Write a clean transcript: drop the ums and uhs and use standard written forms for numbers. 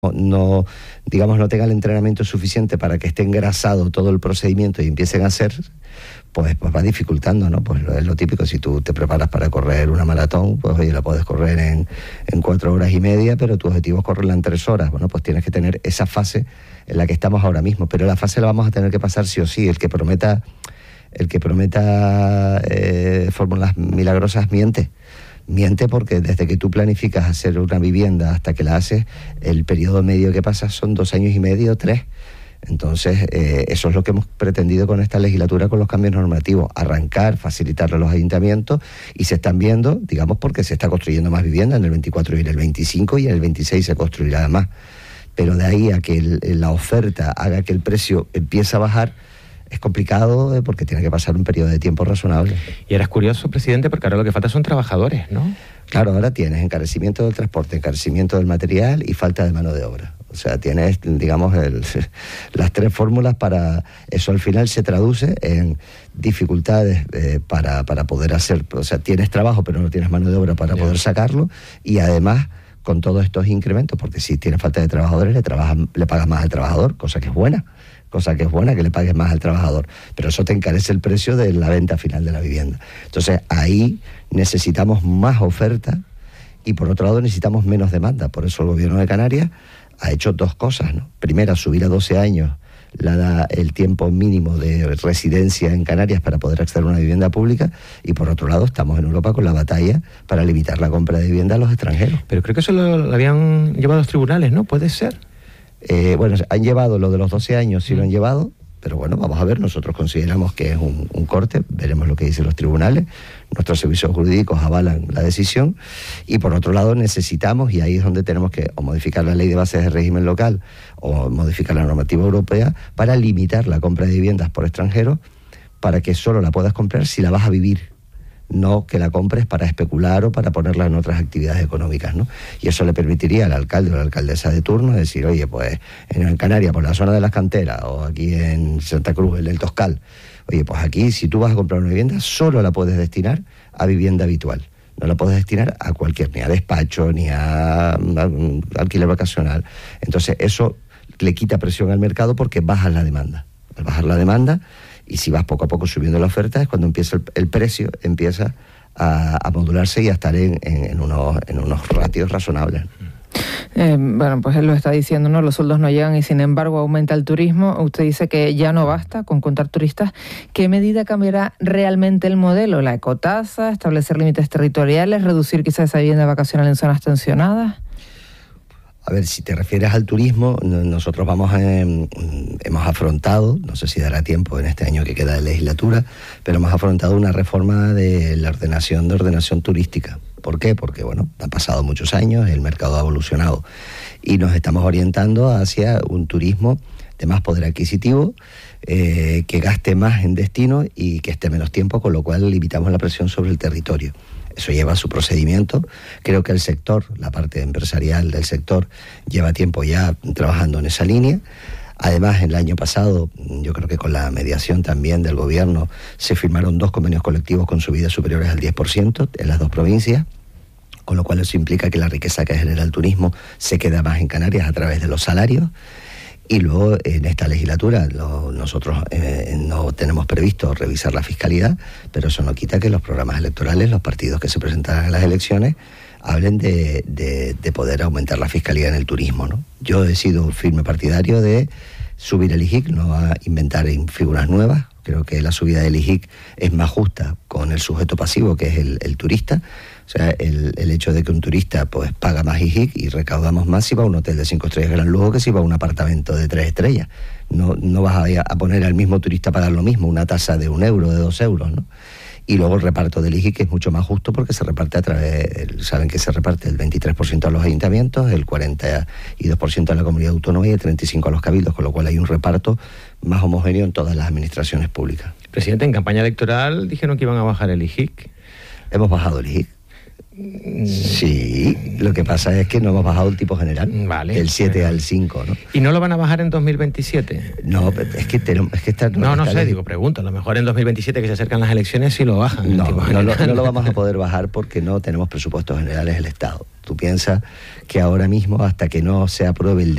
no, digamos, no tenga el entrenamiento suficiente para que esté engrasado todo el procedimiento y empiecen a hacer, pues va dificultando, ¿no? Pues es lo típico, si tú te preparas para correr una maratón, pues oye, la puedes correr en 4 horas y media, pero tu objetivo es correrla en 3 horas. Bueno, pues tienes que tener esa fase en la que estamos ahora mismo, pero la fase la vamos a tener que pasar sí o sí. El que prometa fórmulas milagrosas miente porque desde que tú planificas hacer una vivienda hasta que la haces, el periodo medio que pasa son 2 años y medio, 3. Entonces, eso es lo que hemos pretendido con esta legislatura, con los cambios normativos, arrancar, facilitarle a los ayuntamientos, y se están viendo, digamos, porque se está construyendo más vivienda en el 24 y en el 25, y en el 26 se construirá más. Pero de ahí a que la oferta haga que el precio empiece a bajar, es complicado porque tiene que pasar un periodo de tiempo razonable. Y eres curioso, presidente, porque ahora lo que falta son trabajadores, ¿no? Claro, ahora tienes encarecimiento del transporte, encarecimiento del material y falta de mano de obra. O sea, tienes, digamos, las 3 fórmulas para eso. Al final se traduce en dificultades para poder hacer. O sea, tienes trabajo, pero no tienes mano de obra para poder sacarlo. Y además, con todos estos incrementos, porque si tienes falta de trabajadores, le pagas más al trabajador, cosa que es buena que le pagues más al trabajador, pero eso te encarece el precio de la venta final de la vivienda. Entonces ahí necesitamos más oferta y por otro lado necesitamos menos demanda. Por eso el gobierno de Canarias ha hecho 2 cosas, ¿no? Primera, subir a 12 años el tiempo mínimo de residencia en Canarias para poder acceder a una vivienda pública, y por otro lado estamos en Europa con la batalla para limitar la compra de vivienda a los extranjeros. Pero creo que eso lo habían llevado a los tribunales, ¿no? ¿Puede ser? Bueno, han llevado lo de los 12 años, sí lo han llevado, pero bueno, vamos a ver, nosotros consideramos que es un corte, veremos lo que dicen los tribunales, nuestros servicios jurídicos avalan la decisión, y por otro lado necesitamos, y ahí es donde tenemos que o modificar la ley de bases de régimen local o modificar la normativa europea para limitar la compra de viviendas por extranjeros, para que solo la puedas comprar si la vas a vivir, no que la compres para especular o para ponerla en otras actividades económicas, ¿no? Y eso le permitiría al alcalde o a la alcaldesa de turno decir, oye, pues en Canarias, por la zona de las canteras, o aquí en Santa Cruz, en el Toscal, oye, pues aquí si tú vas a comprar una vivienda, solo la puedes destinar a vivienda habitual. No la puedes destinar a ni a despacho, ni a alquiler vacacional. Entonces eso le quita presión al mercado porque bajas la demanda. Al bajar la demanda, y si vas poco a poco subiendo la oferta, es cuando empieza el precio empieza a modularse y a estar en unos ratios razonables. Bueno, pues él lo está diciendo, ¿no? Los sueldos no llegan y sin embargo aumenta el turismo. Usted dice que ya no basta con contar turistas. ¿Qué medida cambiará realmente el modelo? ¿La ecotasa? ¿Establecer límites territoriales? ¿Reducir quizás esa vivienda vacacional en zonas tensionadas? A ver, si te refieres al turismo, nosotros hemos afrontado, no sé si dará tiempo en este año que queda de legislatura, pero hemos afrontado una reforma de la ordenación turística. ¿Por qué? Porque, bueno, han pasado muchos años, el mercado ha evolucionado y nos estamos orientando hacia un turismo de más poder adquisitivo, que gaste más en destino y que esté menos tiempo, con lo cual limitamos la presión sobre el territorio. Eso lleva su procedimiento. Creo que el sector, la parte empresarial del sector, lleva tiempo ya trabajando en esa línea. Además, el año pasado, yo creo que con la mediación también del gobierno, se firmaron 2 convenios colectivos con subidas superiores al 10% en las 2 provincias, con lo cual eso implica que la riqueza que genera el turismo se queda más en Canarias a través de los salarios. Y luego, en esta legislatura, nosotros no tenemos previsto revisar la fiscalidad, pero eso no quita que los programas electorales, los partidos que se presentarán en las elecciones, hablen de poder aumentar la fiscalidad en el turismo, ¿no? Yo he sido un firme partidario de subir el IJIC, no a inventar figuras nuevas. Creo que la subida del IJIC es más justa con el sujeto pasivo, que es el turista. O sea, el hecho de que un turista pues paga más IJIC y recaudamos más si va a un hotel de 5 estrellas gran lujo que si va a un apartamento de 3 estrellas. No vas a poner al mismo turista a pagar lo mismo, una tasa de 1 euro, de 2 euros, ¿no? Y luego el reparto del IJIC es mucho más justo porque se reparte saben que se reparte el 23% a los ayuntamientos, el 42% a la comunidad autónoma y el 35% a los cabildos, con lo cual hay un reparto más homogéneo en todas las administraciones públicas. Presidente, en campaña electoral dijeron que iban a bajar el IJIC. Hemos bajado el IJIC. Sí, lo que pasa es que no hemos bajado el tipo general, vale, del 7 al 5, ¿no? ¿Y no lo van a bajar en 2027? No, es que pregunto, a lo mejor en 2027 que se acercan las elecciones sí lo bajan. No lo vamos a poder bajar porque no tenemos presupuestos generales del Estado. Tú piensas que ahora mismo, hasta que no se apruebe el